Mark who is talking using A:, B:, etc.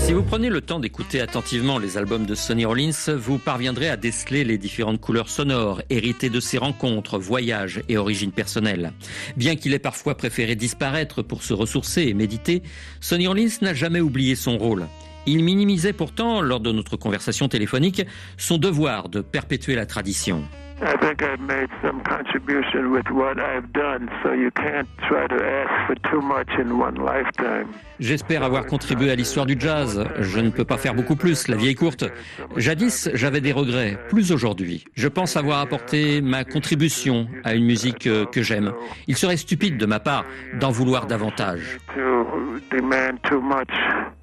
A: Si vous prenez le temps d'écouter attentivement les albums de Sonny Rollins, vous parviendrez à déceler les différentes couleurs sonores, héritées de ses rencontres, voyages et origines personnelles. Bien qu'il ait parfois préféré disparaître pour se ressourcer et méditer, Sonny Rollins n'a jamais oublié son rôle. Il minimisait pourtant, lors de notre conversation téléphonique, son devoir de perpétuer la tradition.
B: I think I've made some contribution with what I've done, so you can't try to ask for too much in one lifetime.
A: J'espère avoir contribué à l'histoire du jazz. Je ne peux pas faire beaucoup plus, la vie est courte. Jadis, j'avais des regrets, plus aujourd'hui. Je pense avoir apporté ma contribution à une musique que j'aime. Il serait stupide de ma part d'en vouloir davantage.
B: To demand too much.